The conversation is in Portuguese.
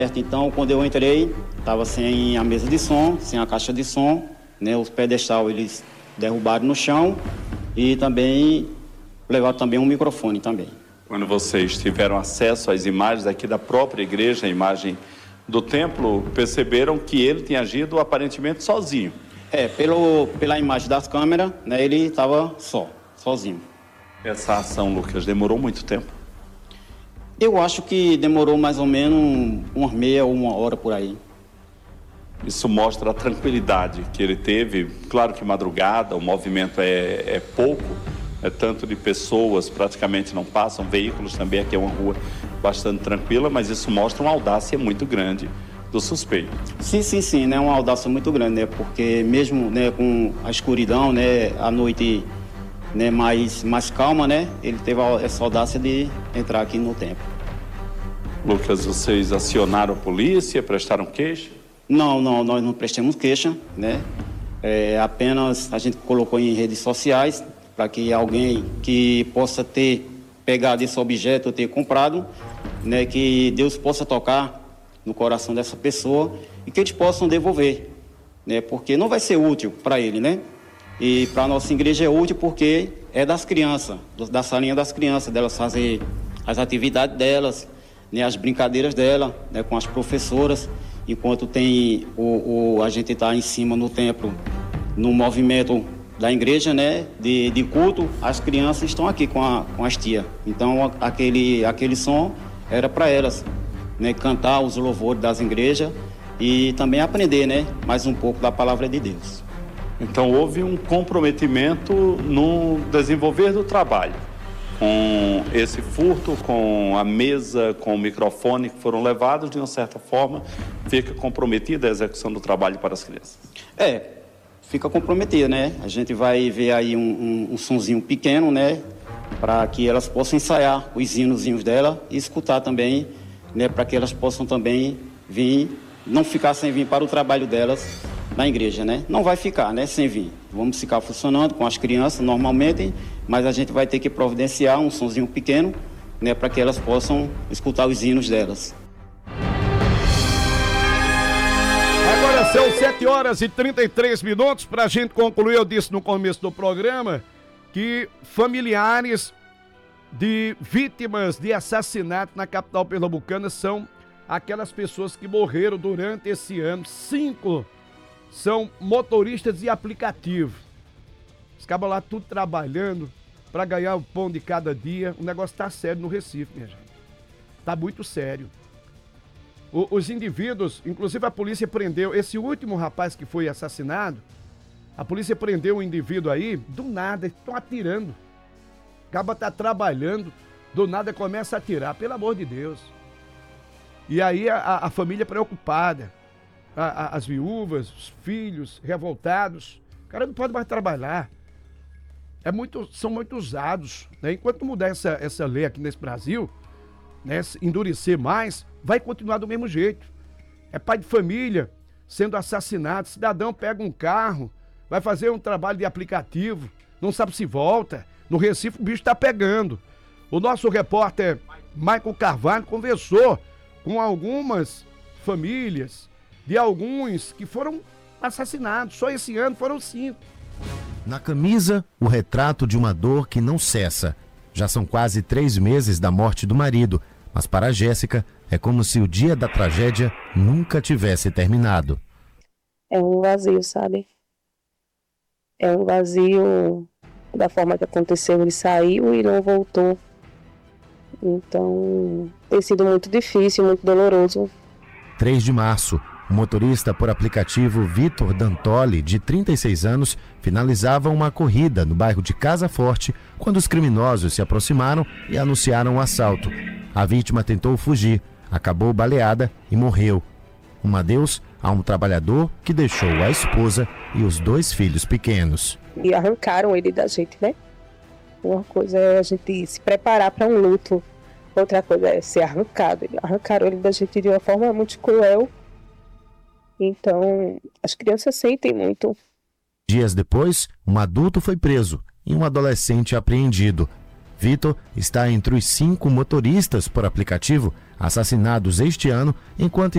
Então, quando eu entrei, estava sem a mesa de som, sem a caixa de som, né? Os pedestal eles derrubaram no chão e também levaram também um microfone também. Quando vocês tiveram acesso às imagens aqui da própria igreja, a imagem do templo, perceberam que ele tinha agido aparentemente sozinho. Pela imagem das câmeras, né, ele estava sozinho. Essa ação, Lucas, demorou muito tempo? Eu acho que demorou mais ou menos umas meia ou uma hora por aí. Isso mostra a tranquilidade que ele teve. Claro que madrugada, o movimento é pouco, tanto de pessoas, praticamente não passam, veículos também, aqui é uma rua bastante tranquila, mas isso mostra uma audácia muito grande do suspeito. Sim, né, uma audácia muito grande, né, porque mesmo, né, com a escuridão, né, a noite, né, mais calma, né, ele teve essa audácia de entrar aqui no templo. Lucas, vocês acionaram a polícia, prestaram queixa? Não, nós não prestamos queixa, né, apenas a gente colocou em redes sociais para que alguém que possa ter pegado esse objeto ou ter comprado, né, que Deus possa tocar no coração dessa pessoa e que eles possam devolver, né, porque não vai ser útil para ele, né, e para a nossa igreja é útil porque é das crianças, da salinha das crianças, delas fazer as atividades delas, né, as brincadeiras dela, né, com as professoras, enquanto tem a gente está em cima no templo, no movimento da igreja, né, de culto, as crianças estão aqui com as tias. Então, aquele som era para elas, né, cantar os louvores das igrejas e também aprender, né, mais um pouco da palavra de Deus. Então, houve um comprometimento no desenvolver do trabalho. Com esse furto, com a mesa, com o microfone que foram levados, de uma certa forma, fica comprometida a execução do trabalho para as crianças. Fica comprometida, né? A gente vai ver aí um sonzinho pequeno, né? Para que elas possam ensaiar os hinozinhos dela e escutar também, né? Para que elas possam também vir, não ficar sem vir para o trabalho delas na igreja, né? Não vai ficar, né? Sem vir. Vamos ficar funcionando com as crianças normalmente, mas a gente vai ter que providenciar um sonzinho pequeno, né? Para que elas possam escutar os hinos delas. Agora são 7h33. Para a gente concluir, eu disse no começo do programa que familiares de vítimas de assassinato na capital pernambucana são aquelas pessoas que morreram durante esse ano. 5 são motoristas de aplicativo. Os cabos lá tudo trabalhando para ganhar o pão de cada dia. O negócio tá sério no Recife, minha gente. Tá muito sério. Os indivíduos, inclusive a polícia prendeu esse último rapaz que foi assassinado. A polícia prendeu um indivíduo aí, do nada, eles estão atirando. Acaba tá trabalhando, do nada começa a atirar, pelo amor de Deus. E aí a família preocupada, as viúvas, os filhos revoltados. O cara não pode mais trabalhar. São muito usados, né? Enquanto mudar essa lei aqui nesse Brasil, né, endurecer mais, vai continuar do mesmo jeito. É pai de família sendo assassinado, cidadão pega um carro, vai fazer um trabalho de aplicativo, não sabe se volta. No Recife o bicho está pegando. O nosso repórter Michael Carvalho conversou com algumas famílias de alguns que foram assassinados. Só esse ano foram 5. Na camisa, o retrato de uma dor que não cessa. Já são quase 3 meses da morte do marido, mas para a Jéssica é como se o dia da tragédia nunca tivesse terminado. É um vazio, sabe? É um vazio da forma que aconteceu. Ele saiu e não voltou. Então, tem sido muito difícil, muito doloroso. 3 de março, o motorista por aplicativo Vitor Dantoli, de 36 anos, finalizava uma corrida no bairro de Casa Forte quando os criminosos se aproximaram e anunciaram o assalto. A vítima tentou fugir, acabou baleada e morreu. Um adeus a um trabalhador que deixou a esposa e os 2 filhos pequenos. E arrancaram ele da gente, né? Uma coisa é a gente se preparar para um luto, outra coisa é ser arrancado. Arrancaram ele da gente de uma forma muito cruel. Então, as crianças sentem muito. Dias depois, um adulto foi preso e um adolescente apreendido. Vitor está entre os 5 motoristas por aplicativo assassinados este ano, enquanto